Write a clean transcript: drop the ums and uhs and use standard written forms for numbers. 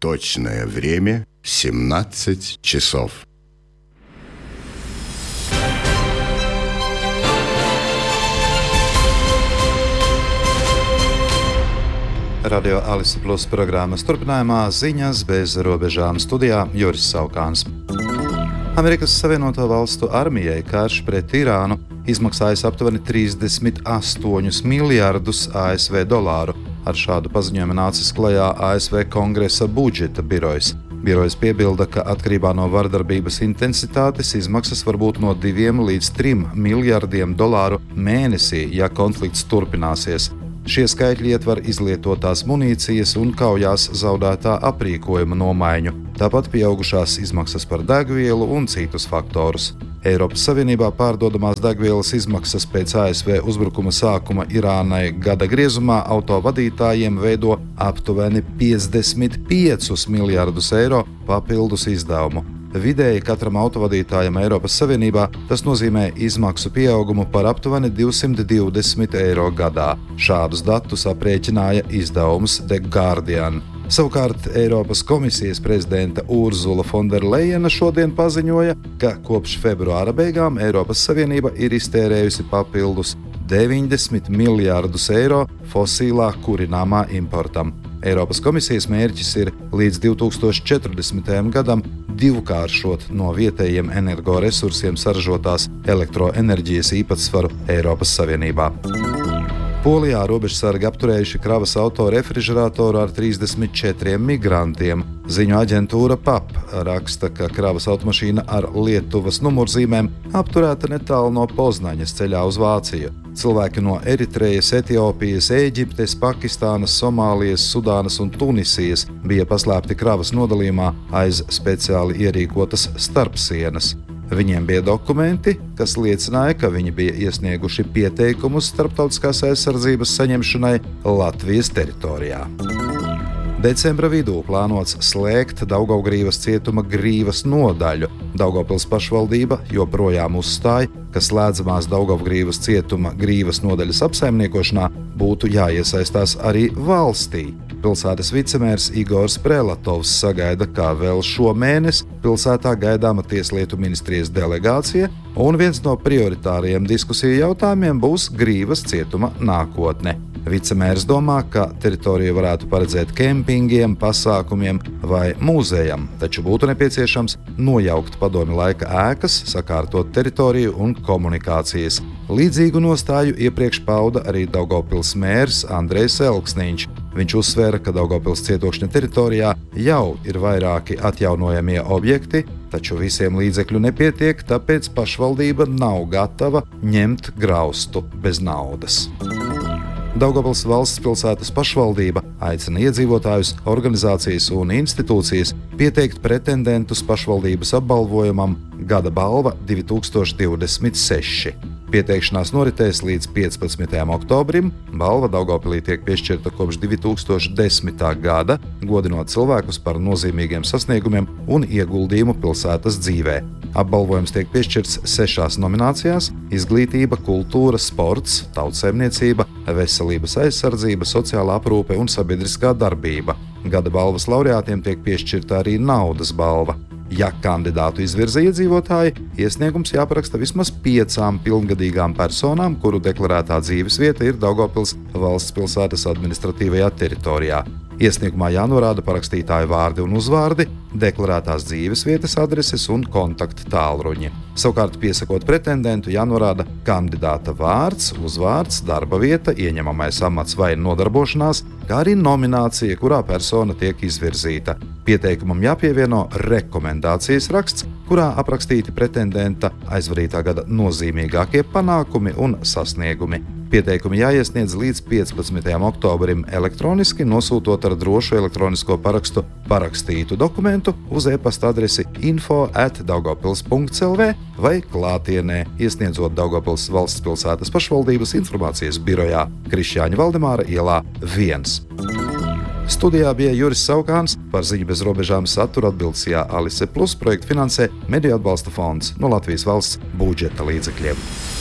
Точное время 17 часов. Radio Alise Plus programmas turpinājumā ziņas bez robežām studijā Juris Saukāns. Amerikas Savienoto Valstu armijai karš pret Irānu izmaksājis aptuveni 38 miljardus ASV dolāru. Ar šādu paziņojumu nācis klajā ASV Kongresa budžeta birojs. Birojs piebilda, ka atkarībā no vardarbības intensitātes izmaksas var būt no 2 līdz 3 miljardiem dolāru mēnesī, ja konflikts turpināsies. Šie skaitļi ietver izlietotās munīcijas un kaujās zaudētā aprīkojuma nomaiņu, tāpat pieaugušās izmaksas par degvielu un citus faktorus. Eiropas Savienībā pārdodamās degvielas izmaksas pēc ASV uzbrukuma sākuma Irānai gada griezumā autovadītājiem veido aptuveni 55 miljardus eiro papildus izdevumu. Vidēji katram autovadītājam Eiropas Savienībā tas nozīmē izmaksu pieaugumu par aptuveni 220 eiro gadā. Šādus datus aprēķināja izdevums The Guardian. Savukārt Eiropas komisijas prezidenta Urzula Fonderlejena šodien paziņoja, ka kopš februāra beigām Eiropas Savienība ir iztērējusi papildus 90 miljārdus eiro fosilā kurināmā importam. Eiropas komisijas mērķis ir līdz 2040. gadam divkāršot no vietējiem energoresursiem saražotās elektroenerģijas īpatsvaru Eiropas Savienībā. Polijā robežsargi apturējuši kravas auto refrižeratoru ar 34 migrantiem. Ziņu aģentūra PAP raksta, ka kravas automašīna ar Lietuvas numurzīmēm apturēta netālu no Poznaņas ceļā uz Vāciju. Cilvēki no Eritrejas, Etiopijas, Ēģiptes, Pakistānas, Somālijas, Sudānas un Tunisijas bija paslēpti kravas nodalījumā aiz speciāli ierīkotas starpsienas. Viņiem bija dokumenti, kas liecināja, ka viņi bija iesnieguši pieteikumus starptautiskās aizsardzības saņemšanai Latvijas teritorijā. Decembra vidū plānots slēgt Daugavgrīvas cietuma Grīvas nodaļu. Daugavpils pašvaldība joprojām uzstāja, ka slēdzamās Daugavgrīvas cietuma Grīvas nodaļas apsaimniekošanā būtu jāiesaistās arī valstī. Pilsētas vicemērs Igors Prelatovs sagaida, ka vēl šomēnes pilsētā gaidāma Tieslietu ministrijas delegācija, un viens no prioritāriem diskusiju jautājumiem būs Grīvas cietuma nākotne. Vicemērs domā, ka teritoriju varētu paredzēt kempingiem, pasākumiem vai mūzejam, taču būtu nepieciešams nojaukt padomju laika ēkas, sakārtot teritoriju un komunikācijas. Līdzīgu nostāju iepriekš pauda arī Daugavpils mērs Andrejs Elksniņš. Viņš uzsvēra, ka Daugavpils cietokšņa teritorijā jau ir vairāki atjaunojamie objekti, taču visiem līdzekļu nepietiek, tāpēc pašvaldība nav gatava ņemt graustu bez naudas. Daugavpils valsts pilsētas pašvaldība aicina iedzīvotājus, organizācijas un institūcijas pieteikt pretendentus pašvaldības apbalvojumam Gada balva 2026. Pieteikšanās noritēs līdz 15. oktobrim. Balva Daugavpilī tiek piešķirta kopš 2010. gada, godinot cilvēkus par nozīmīgiem sasniegumiem un ieguldījumu pilsētas dzīvē. Apbalvojums tiek piešķirts 6 nominācijās – izglītība, kultūra, sports, tautsaimniecība, veselības aizsardzība, sociālā aprūpe un sabiedriskā darbība. Gada balvas laureātiem tiek piešķirta arī naudas balva. Ja kandidātu izvirza iedzīvotāji, iesniegums jāparaksta vismaz 5 pilngadīgām personām, kuru deklarētā dzīves vieta ir Daugavpils valsts pilsētas administratīvajā teritorijā. Iesniegumā jānorāda parakstītāju vārdi un uzvārdi, deklarētās dzīves vietas adreses un kontakta tālruņi. Savukārt, piesakot pretendentu, jānorāda kandidāta vārds, uzvārds, darba vieta, ieņemamais amats vai nodarbošanās, kā arī nominācija, kurā persona tiek izvirzīta. Pieteikumam jāpievieno rekomendācijas raksts, kurā aprakstīti pretendenta aizvadītā gada nozīmīgākie panākumi un sasniegumi. Pieteikumi jāiesniedz līdz 15. oktobrim elektroniski, nosūtot ar drošu elektronisko parakstu parakstītu dokumentu uz e-pasta adresi info@daugavpils.lv vai klātienē, iesniedzot Daugavpils valsts pilsētas pašvaldības informācijas birojā Krišjāņa Valdemāra ielā 1. Studijā bija Juris Saukāns, par ziņu bez robežām saturu atbildes Alise Plus projektu finansē Mediju atbalsta fonds no Latvijas valsts budžeta līdzekļiem.